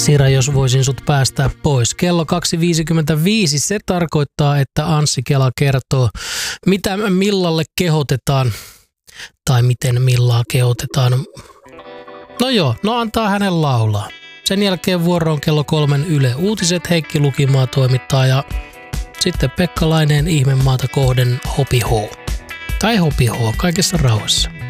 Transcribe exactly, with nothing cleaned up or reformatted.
Sira, jos voisin sut päästää pois. Kello kaksi viisikymmentäviisi, se tarkoittaa, että Anssi Kela kertoo, mitä Millalle kehotetaan, tai miten Millaa kehotetaan. No joo, no antaa hänen laulaa. Sen jälkeen vuoroon kello kolmen Yle Uutiset, Heikki Lukimaa toimittaa ja sitten Pekka Laineen Ihmemaata kohden Hopi H. Tai Hopi H, kaikessa rauhassa.